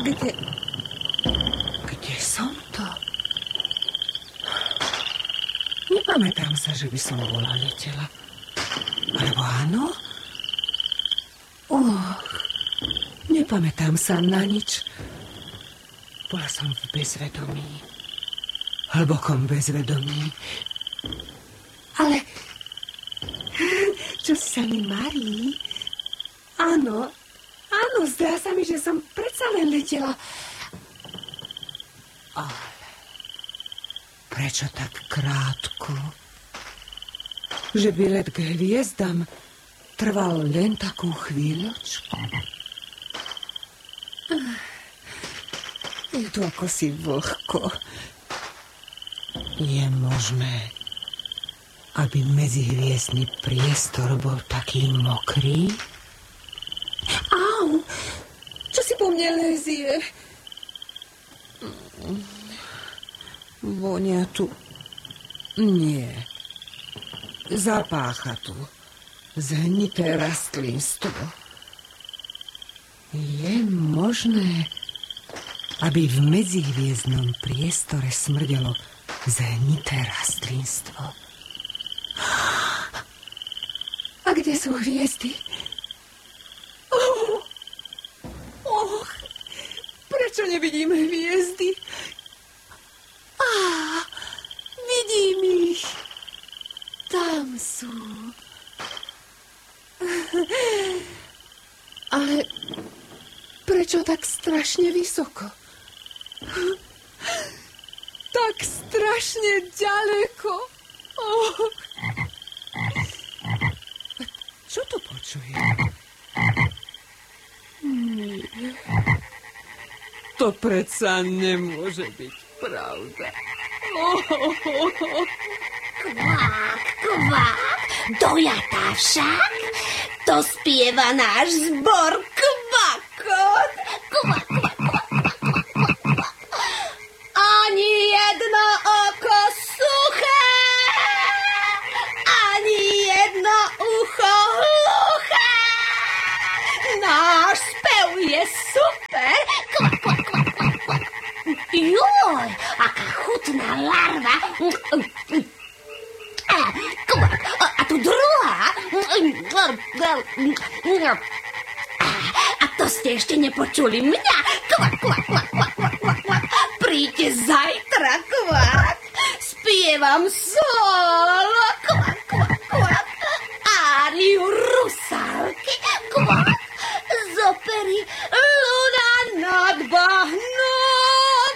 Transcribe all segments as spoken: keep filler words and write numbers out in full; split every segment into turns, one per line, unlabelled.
Kde... Kde som to? Nepamätám sa, že by som bola letela. Alebo áno? Och, nepamätám sa na nič. Bola som v bezvedomí. Hlbokom bezvedomí. Ale... Čo sa mi marí? Áno, áno, zdá sa mi, že som predsa len letela. Ale... Prečo tak krátko? Že by let k hviezdam trval len takú chvíľočku. Je tu ako si vlhko. Je možné, aby medzihviezdny priestor bol taký mokrý? Au! Čo si po mne lezie? Vonia tu... Nie. Zapácha tu. Zhnité rastlinstvo. Je možné, aby v medzihviezdnom priestore smrdelo zhnité rastlinstvo? A kde sú hviezdy? Oh, oh, prečo nevidím hviezdy? Á, vidím ich. Tam sú. Ale prečo tak strašne vysoko? Tak strašne ďaleko. Oh. Čo to počujem? Nie. To predsa nemôže byť pravda. Oh.
Kvák, kvák, dojatá však. To spieva náš zbor kvakot. Kvak, kvak, kvak, kvak, kvak, kvak. Ani jedno oko suché, ani jedno ucho hluché. Náš spev je super. Kvak, kvak, kvak, kvak, kvak. Joj, aká chutná larva. Kvak, a tu druhá. A to ste ešte nepočuli mňa. Kvak, kvak, kvak, kvak, kvak, kvak, kvak. Príďte zajtra, kvak. Spievam solo. Kvak, kvak, kvak. Áriu Rusálky. Kvak. Z opery Luna nad bahnom.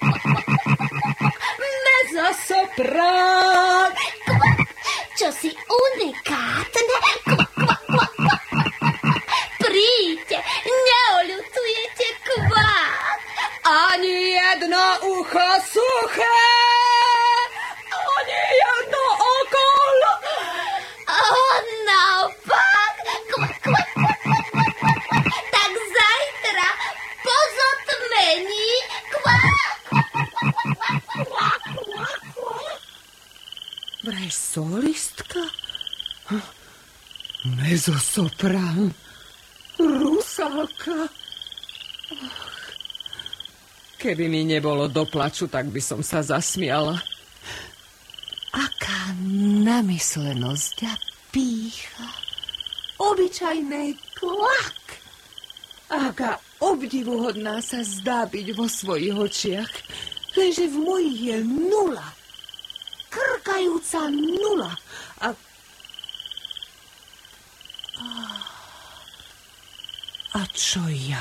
Mezzosoprán. Kvak. Čo si unikátne. Kvak, kvak, kvak, kvak. Príďte, neoľutujete, kvak. Ani jedno ucho suché, ani jedno oko hluché. A naopak, kvak, kvak, kvak, kvak, kvak, kvak. Tak zajtra po zotmení, kvak, kvak, kvak, kvak, kvak, kvak.
Vraj solistka? Mezzosoprán? Rusálka? Keby mi nebolo do plaču, tak by som sa zasmiala. Aká namyslenosť a pýcha. Obyčajné kvak. Aká obdivuhodná sa zdá byť vo svojich očiach. Lenže v mojich je nula. Krkajúca nula. A... A čo ja?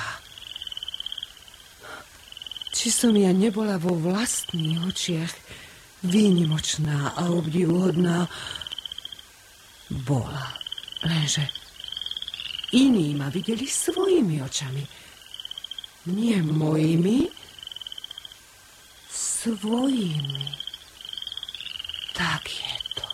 Či som ja nebola vo vlastných očiach výnimočná a obdivuhodná? Bola. Lenže iní ma videli svojimi očami. Nie mojimi, svojimi. Tak je to.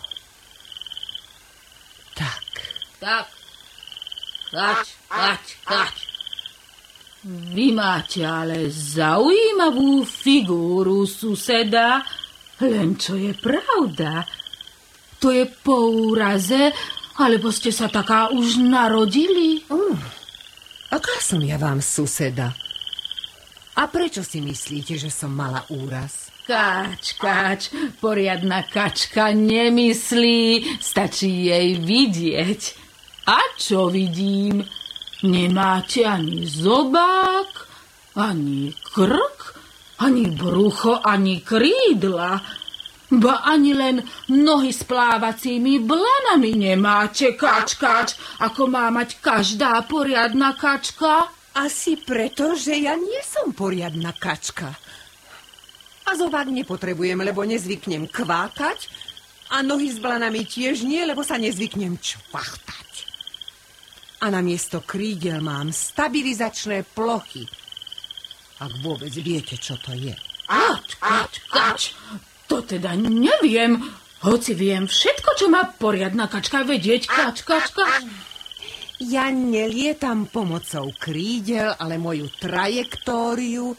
Tak.
Tak. Kať, kať, kať. Vy máte ale zaujímavú figúru, suseda, len čo je pravda. To je po úraze, alebo ste sa taká už narodili?
Uh, aká som ja vám suseda? A prečo si myslíte, že som mala úraz?
Kač, kač, poriadna kačka nemyslí, stačí jej vidieť. A čo vidím? Nemáte ani zobák, ani krk, ani brucho, ani krídla. Ba ani len nohy s plávacími blanami nemáte, kač, kač, ako má mať každá poriadna kačka.
Asi preto, že ja nie som poriadna kačka. A zobák nepotrebujem, lebo nezvyknem kvákať a nohy s blanami tiež nie, lebo sa nezvyknem čvachtať. A namiesto krídel mám stabilizačné plochy. Ak vôbec viete, čo to je.
Kač, kač, kač, to teda neviem, hoci viem všetko, čo má poriadna kačka vedieť, kač, kač, kač.
Ja nelietam pomocou krídel, ale moju trajektóriu,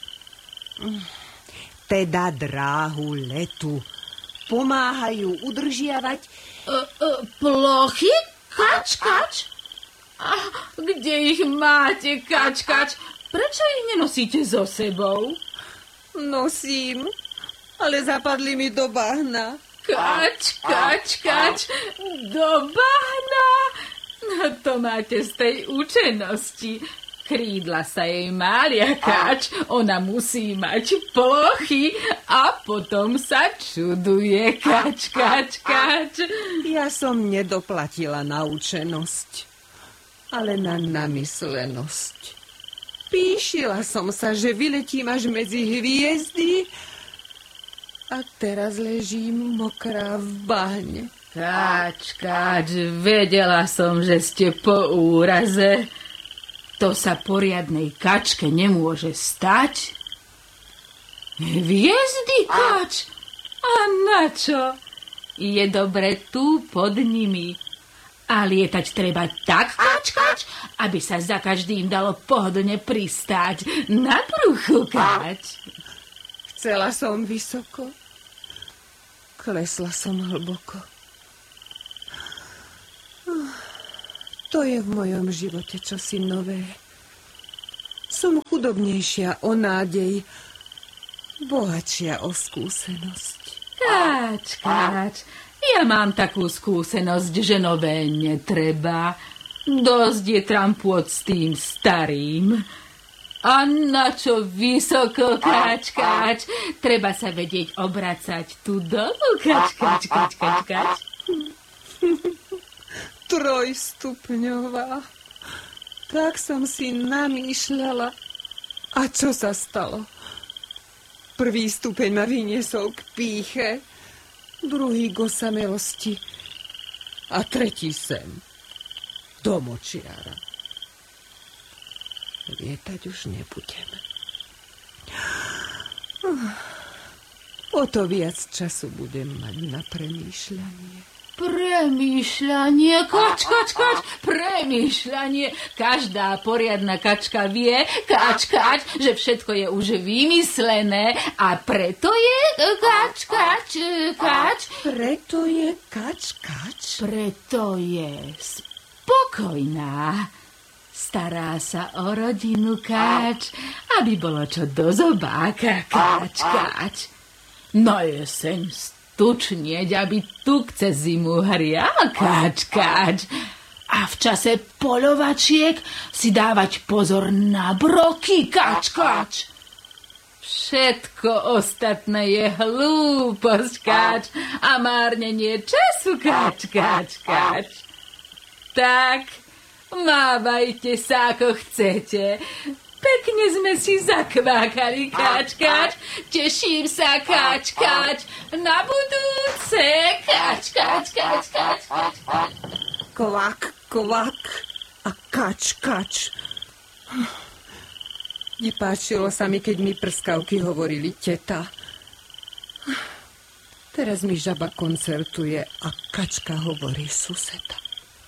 teda dráhu letu, pomáhajú udržiavať...
Uh, uh, plochy? Kač, kač? A kde ich máte, kač, kač? Prečo ich nenosíte so sebou?
Nosím, ale zapadli mi do bahna.
Kač, kač, kač, do bahna? No to máte z tej učenosti. Krídla sa jej mália, kač. Ona musí mať plochy a potom sa čuduje, kač, kač, kač.
Ja som nedoplatila na učenosť, ale na namyslenosť. Píšila som sa, že vyletím až medzi hviezdy a teraz ležím mokrá v bahne.
Kač, kač, vedela som, že ste po úraze. To sa poriadnej kačke nemôže stať. Hviezdy, kač? A na čo? Je dobre tu pod nimi. A lietať treba tak, kač, kač, aby sa za každým dalo pohodlne pristáť na bruchu, kač.
Chcela som vysoko, klesla som hlboko. To je v mojom živote čosi nové. Som chudobnejšia o nádej, bohatšia o skúsenosť.
Kač, kač, ja mám takú skúsenosť, že nové netreba. Dosť je trampôť s tým starým. A na čo vysoko, kač, kač? Treba sa vedieť obracať tu dolu, kač, kač, kač, kač, kač.
Trojstupňová. Tak som si namýšľala. A čo sa stalo? Prvý stupeň ma vyniesol k pýche, druhý k osamelosti a tretí sem, do močiara. Lietať už nebudem. O to viac času budem mať na premýšľanie.
Premýšľanie, kač, kač, kač, premýšľanie. Každá poriadna kačka vie, kač, kač, že všetko je už vymyslené a preto je kač, kač, kač.
Preto je kač, kač.
Preto je spokojná. Stará sa o rodinu, kač, aby bolo čo do zobáka, kač, kač. Na jeseň tučnieť, aby tuk cez zimu hrial, kač, kač. A v čase poľovačiek si dávať pozor na broky, kač, kač. Všetko ostatné je hlúposť, kač, a márnenie času, kač, kač, kač. Tak, mávajte sa, ako chcete. Pekne sme si zakvákali, kač, kač. Teším sa, kač, kač. Na budúce, kač, kač, kač, kač, kač, kač.
Kvak, kvak a kač, kač. Nepáčilo sa mi, keď mi prskavky hovorili teta. Teraz mi žaba koncertuje a kačka hovorí suseda.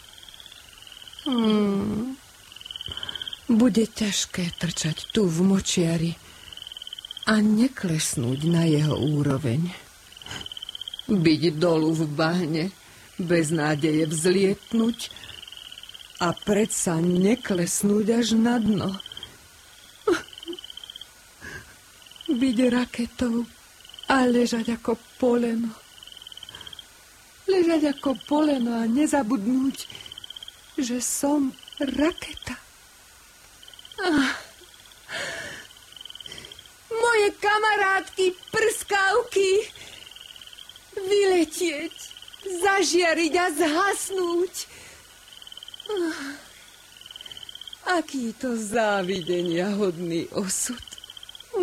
Hmm... Bude ťažké trčať tu v močiari a neklesnúť na jeho úroveň. Byť dolu v bahne, bez nádeje vzlietnúť a predsa neklesnúť až na dno. byť raketou a ležať ako poleno. Ležať ako poleno a nezabudnúť, že som raketa. Ah. Moje kamarátky, prskavky, vyletieť, zažiariť a zhasnúť. Ah. Aký to závidenia hodný osud.